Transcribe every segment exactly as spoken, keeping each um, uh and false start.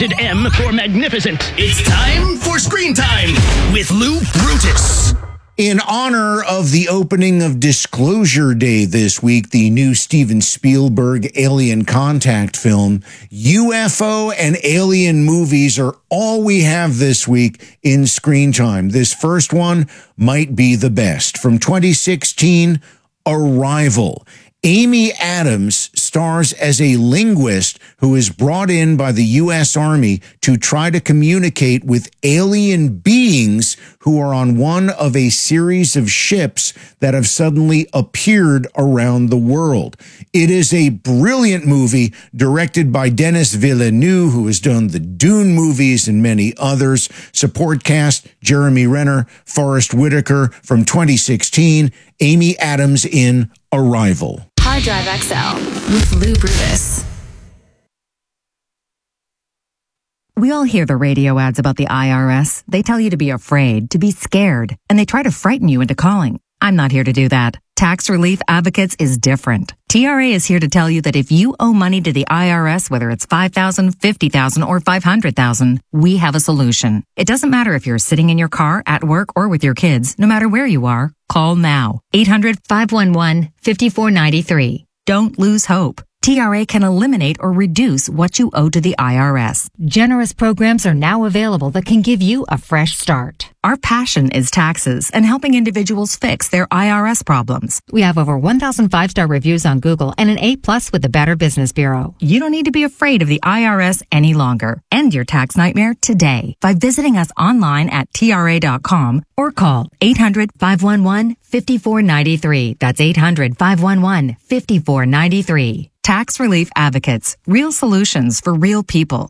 Rated M for magnificent. It's time for Screen Time with Lou Brutus. In honor of the opening of Disclosure Day this week, the new Steven Spielberg Alien Contact film, U F O and alien movies are all we have this week in Screen Time. This first one might be the best. From twenty sixteen, Arrival. Amy Adams stars as a linguist who is brought in by the U S Army to try to communicate with alien beings who are on one of a series of ships that have suddenly appeared around the world. It is a brilliant movie directed by Denis Villeneuve, who has done the Dune movies and many others. Support cast, Jeremy Renner, Forrest Whitaker. From twenty sixteen, Amy Adams in Arrival. Hard Drive X L with Lou Brutus. We all hear the radio ads about the I R S. They tell you to be afraid, to be scared, and they try to frighten you into calling. I'm not here to do that. Tax Relief Advocates is different. T R A is here to tell you that if you owe money to the I R S, whether it's five thousand dollars, fifty thousand dollars, or five hundred thousand dollars, we have a solution. It doesn't matter if you're sitting in your car, at work, or with your kids. No matter where you are, call now. eight hundred, five one one, five four nine three. Don't lose hope. T R A can eliminate or reduce what you owe to the I R S. Generous programs are now available that can give you a fresh start. Our passion is taxes and helping individuals fix their I R S problems. We have over one thousand five-star reviews on Google and an A plus with the Better Business Bureau. You don't need to be afraid of the I R S any longer. End your tax nightmare today by visiting us online at T R A dot com or call eight hundred, five one one, five four nine three. That's eight hundred, five one one, five four nine three. Tax Relief Advocates. Real solutions for real people.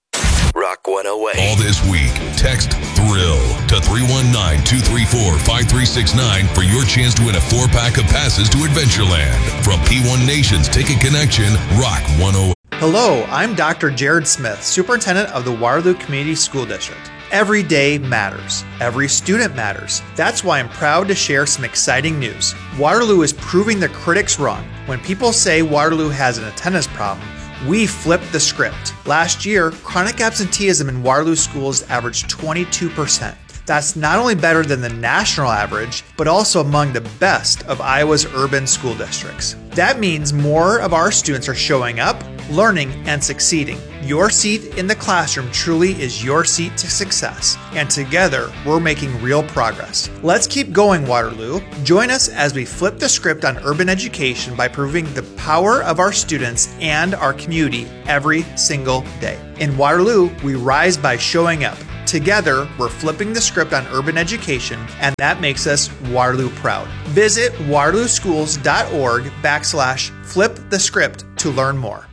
Rock one oh eight. All this week, text THRILL to three one nine, two three four, five three six nine for your chance to win a four-pack of passes to Adventureland. From P one Nation's Ticket Connection, Rock one oh eight. Hello, I'm Doctor Jared Smith, Superintendent of the Waterloo Community School District. Every day matters. Every student matters. That's why I'm proud to share some exciting news. Waterloo is proving the critics wrong. When people say Waterloo has an attendance problem, we flipped the script. Last year, chronic absenteeism in Waterloo schools averaged twenty-two percent. That's not only better than the national average, but also among the best of Iowa's urban school districts. That means more of our students are showing up, learning, and succeeding. Your seat in the classroom truly is your seat to success, and together we're making real progress. Let's keep going, Waterloo. Join us as we flip the script on urban education by proving the power of our students and our community every single day. In Waterloo, we rise by showing up. Together, we're flipping the script on urban education, and that makes us Waterloo proud. Visit waterlooschools.org backslash flip the script to learn more.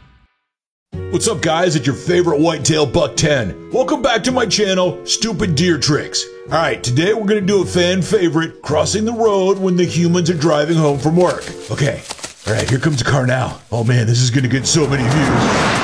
What's up, guys? It's your favorite whitetail Buck ten. Welcome back to my channel, Stupid Deer Tricks. All right, today we're going to do a fan favorite, crossing the road when the humans are driving home from work. Okay, all right, here comes a car now. Oh man, this is going to get so many views.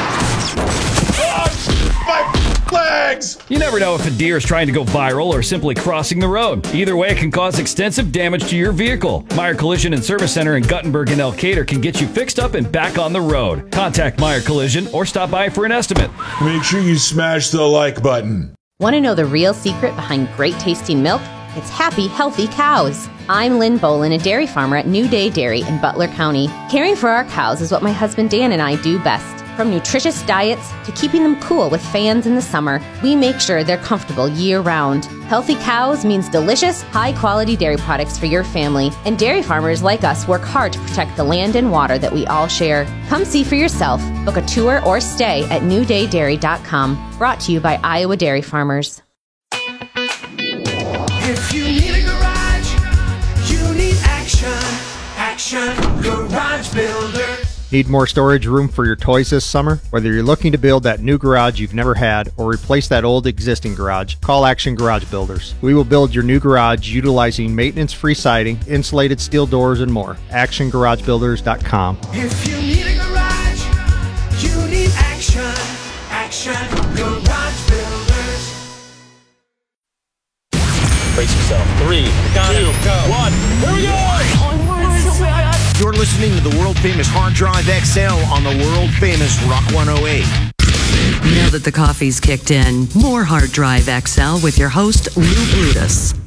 You never know if a deer is trying to go viral or simply crossing the road. Either way, it can cause extensive damage to your vehicle. Meyer Collision and Service Center in Guttenberg and Elkader can get you fixed up and back on the road. Contact Meyer Collision or stop by for an estimate. Make sure you smash the like button. Want to know the real secret behind great tasting milk? It's happy, healthy cows. I'm Lynn Bolin, a dairy farmer at New Day Dairy in Butler County. Caring for our cows is what my husband Dan and I do best. From nutritious diets to keeping them cool with fans in the summer, we make sure they're comfortable year-round. Healthy cows means delicious, high-quality dairy products for your family, and dairy farmers like us work hard to protect the land and water that we all share. Come see for yourself. Book a tour or stay at new day dairy dot com. Brought to you by Iowa Dairy Farmers. If you need a garage, you need action. Action Garage Builder. Need more storage room for your toys this summer? Whether you're looking to build that new garage you've never had or replace that old existing garage, call Action Garage Builders. We will build your new garage utilizing maintenance-free siding, insulated steel doors, and more. action garage builders dot com. If you need a garage, you need action. Action Garage Builders. Brace yourself. Three, two, one. Here we go! You're listening to the world-famous Hard Drive X L on the world-famous Rock one oh eight. Now the that the coffee's kicked in. More Hard Drive X L with your host, Lou Brutus.